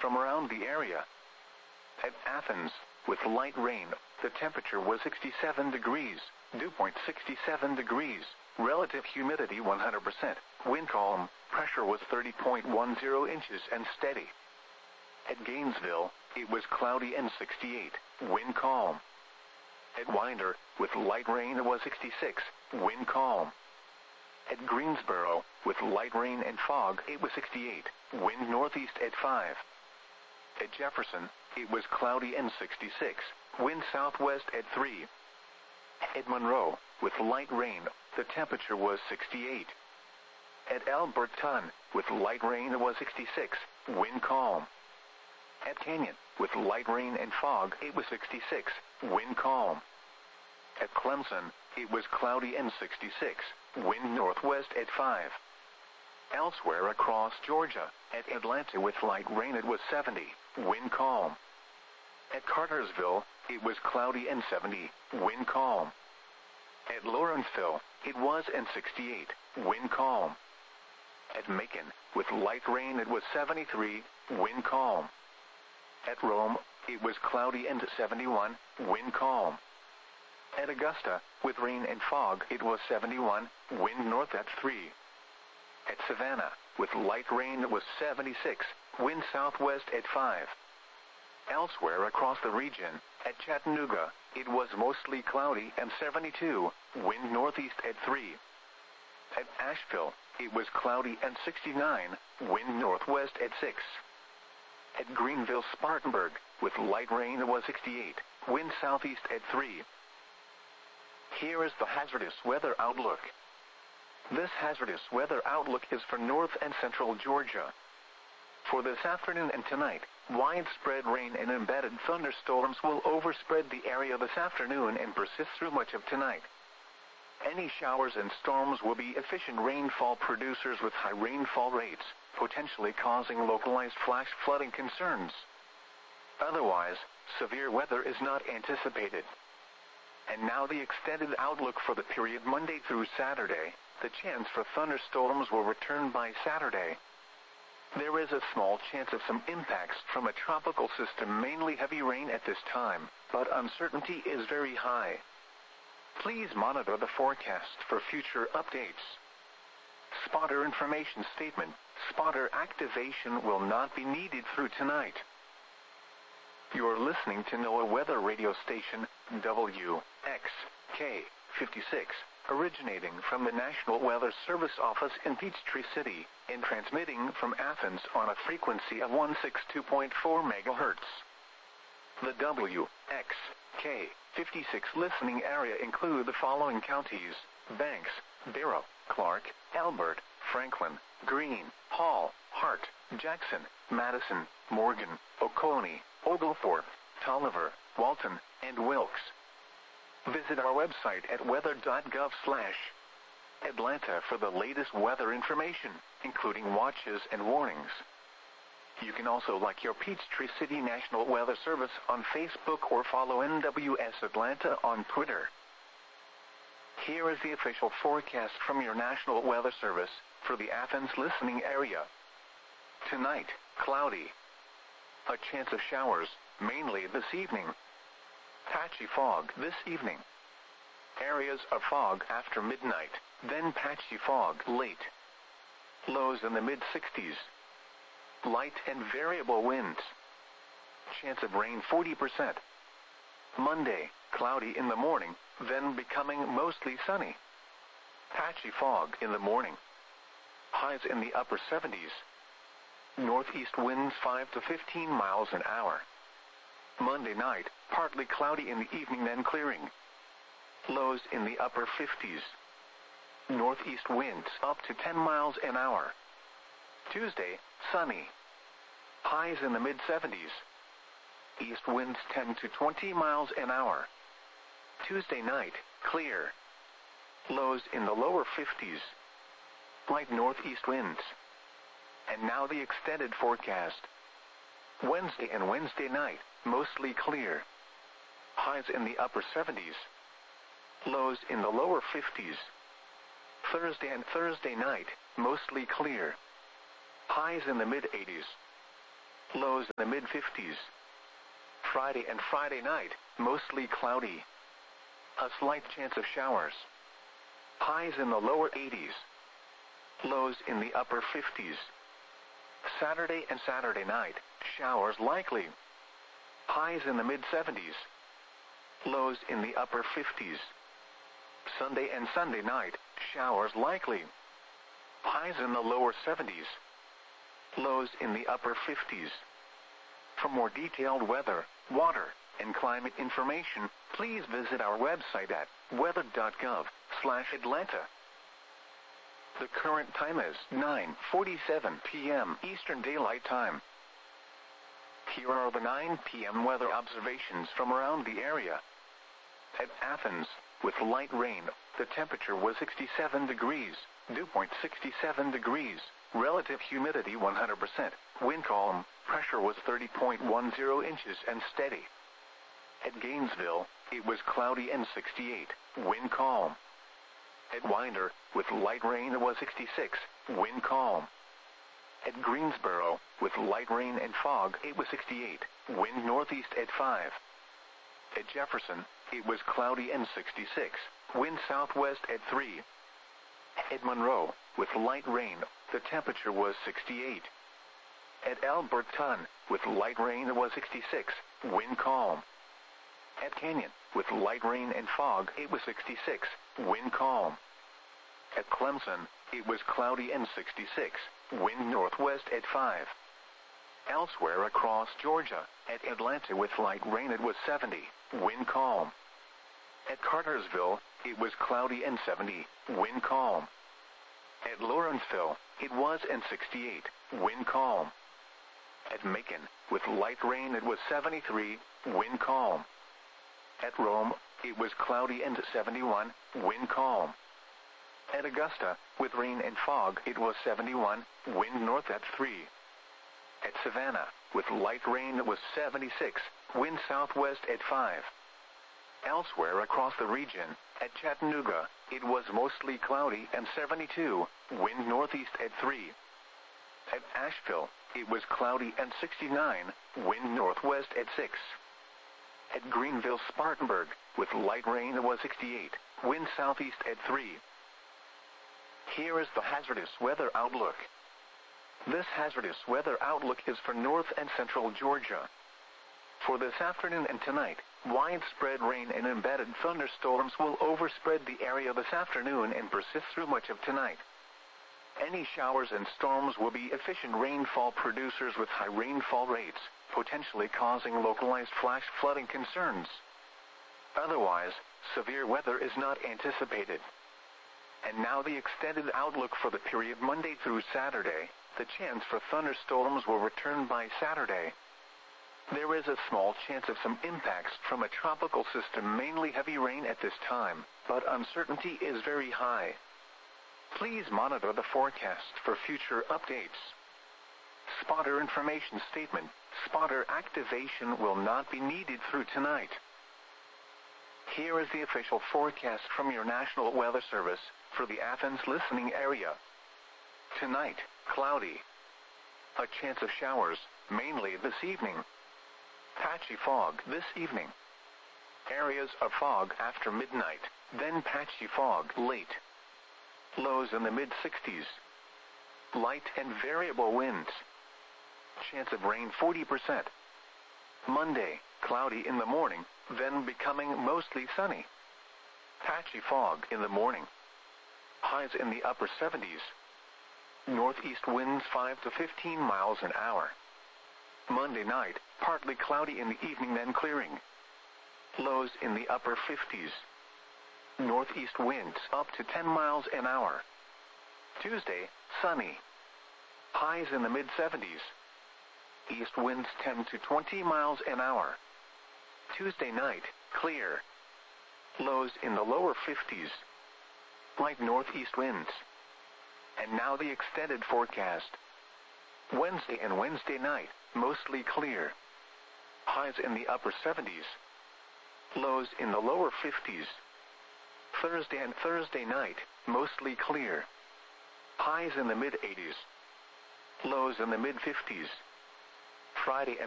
from around the area. At Athens, with light rain, the temperature was 67 degrees, dew point 67 degrees, relative humidity 100%, wind calm, pressure was 30.10 inches and steady. At Gainesville, it was cloudy and 68, wind calm. At Winder, with light rain, it was 66, wind calm. At Greensboro, with light rain and fog, it was 68, wind northeast at 5. At Jefferson, it was cloudy and 66, wind southwest at 3. At Monroe, with light rain, the temperature was 68. At Alberton, with light rain, it was 66, wind calm. At Canyon, with light rain and fog, it was 66, wind calm. At Clemson, it was cloudy and 66, wind northwest at 5. Elsewhere across Georgia, at Atlanta with light rain, it was 70, wind calm. At Cartersville, it was cloudy and 70, wind calm. At Lawrenceville, it was and 68, wind calm. At Macon, with light rain, it was 73, wind calm. At Rome, it was cloudy and 71, wind calm. At Augusta, with rain and fog, it was 71, wind north at 3. At Savannah, with light rain, it was 76, wind southwest at 5. Elsewhere across the region, at Chattanooga, it was mostly cloudy and 72, wind northeast at 3. At Asheville, it was cloudy and 69, wind northwest at 6. At Greenville-Spartanburg, with light rain, it was 68, wind southeast at 3. Here is the hazardous weather outlook. This hazardous weather outlook is for north and central Georgia. For this afternoon and tonight, widespread rain and embedded thunderstorms will overspread the area this afternoon and persist through much of tonight. Any showers and storms will be efficient rainfall producers with high rainfall rates, potentially causing localized flash flooding concerns. Otherwise, severe weather is not anticipated. And now the extended outlook for the period Monday through Saturday. The chance for thunderstorms will return by Saturday. There is a small chance of some impacts from a tropical system, mainly heavy rain at this time, but uncertainty is very high. Please monitor the forecast for future updates. Spotter information statement. Spotter activation will not be needed through tonight. You are listening to NOAA Weather Radio Station, WXK-56, originating from the National Weather Service office in Peachtree City, and transmitting from Athens on a frequency of 162.4 MHz. The WXK-56 listening area include the following counties: Banks, Barrow, Clark, Elbert, Franklin, Greene, Hall, Hart, Jackson, Madison, Morgan, Oconee, Oglethorpe, Tolliver, Walton, and Wilkes. Visit our website at weather.gov/Atlanta for the latest weather information, including watches and warnings. You can also like your Peachtree City National Weather Service on Facebook or follow NWS Atlanta on Twitter. Here is the official forecast from your National Weather Service for the Athens listening area. Tonight, cloudy. A chance of showers, mainly this evening. Patchy fog this evening. Areas of fog after midnight, then patchy fog late. Lows in the mid-60s. Light and variable winds. Chance of rain 40%. Monday, cloudy in the morning, then becoming mostly sunny. Patchy fog in the morning. Highs in the upper 70s. Northeast winds 5 to 15 miles an hour. Monday night, partly cloudy in the evening, then clearing. Lows in the upper 50s. Northeast winds up to 10 miles an hour. Tuesday, sunny. Highs in the mid-70s. East winds 10 to 20 miles an hour. Tuesday night, clear. Lows in the lower 50s. Light northeast winds. And now the extended forecast. Wednesday and Wednesday night, mostly clear. Highs in the upper 70s. Lows in the lower 50s. Thursday and Thursday night, mostly clear. Highs in the mid-80s. lows in the mid-50s. Friday and Friday night, mostly cloudy. A slight chance of showers. Highs in the lower 80s. Lows in the upper 50s. Saturday and Saturday night, showers likely. Highs in the mid-70s. Lows in the upper 50s. Sunday and Sunday night, showers likely. Highs in the lower 70s. Lows in the upper 50s. For more detailed weather, water, and climate information, please visit our website at weather.gov/Atlanta. The current time is 9:47 p.m. Eastern Daylight Time. Here are the 9 p.m. weather observations from around the area. At Athens, with light rain, the temperature was 67 degrees, dew point 67 degrees, relative humidity 100%, wind calm, pressure was 30.10 inches and steady. At Gainesville, it was cloudy and 68, wind calm. At Winder, with light rain, it was 66, wind calm. At Greensboro, with light rain and fog, it was 68, wind northeast at 5. At Jefferson, it was cloudy and 66, wind southwest at 3. At Monroe, with light rain, the temperature was 68. At Alberton, with light rain, it was 66, wind calm. At Canyon, with light rain and fog, it was 66, wind calm. At Clemson, it was cloudy and 66, wind northwest at 5. Elsewhere across Georgia, at Atlanta with light rain, it was 70, wind calm. At Cartersville, it was cloudy and 70, wind calm. At Lawrenceville, it was and 68, wind calm. At Macon, with light rain, it was 73, wind calm. At Rome, it was cloudy and 71, wind calm. At Augusta, with rain and fog, it was 71, wind north at 3. At Savannah, with light rain, it was 76, wind southwest at 5. Elsewhere across the region, at Chattanooga, it was mostly cloudy and 72, wind northeast at 3. At Asheville, it was cloudy and 69, wind northwest at 6. At Greenville-Spartanburg, with light rain, it was 68, wind southeast at 3. Here is the hazardous weather outlook. This hazardous weather outlook is for north and central Georgia. For this afternoon and tonight, widespread rain and embedded thunderstorms will overspread the area this afternoon and persist through much of tonight. Any showers and storms will be efficient rainfall producers with high rainfall rates, potentially causing localized flash flooding concerns. Otherwise, severe weather is not anticipated. And now the extended outlook for the period Monday through Saturday. The chance for thunderstorms will return by Saturday. There is a small chance of some impacts from a tropical system, mainly heavy rain at this time, but uncertainty is very high. Please monitor the forecast for future updates. Spotter information statement. Spotter activation will not be needed through tonight. Here is the official forecast from your National Weather Service for the Athens listening area. Tonight, cloudy. A chance of showers, mainly this evening. Patchy fog this evening. Areas of fog after midnight, then patchy fog late. Lows in the mid-60s. Light and variable winds. Chance of rain 40%. Monday, cloudy in the morning, then becoming mostly sunny. Patchy fog in the morning. Highs in the upper 70s. Northeast winds 5 to 15 miles an hour. Monday night, partly cloudy in the evening, then clearing. Lows in the upper 50s. Northeast winds up to 10 miles an hour. Tuesday, sunny. Highs in the mid-70s. East winds 10 to 20 miles an hour. Tuesday night, clear. Lows in the lower 50s. Light northeast winds. And now the extended forecast. Wednesday and Wednesday night, mostly clear. Highs in the upper 70s. Lows in the lower 50s. Thursday and Thursday night, mostly clear. Highs in the mid-80s. Lows in the mid-50s. Friday and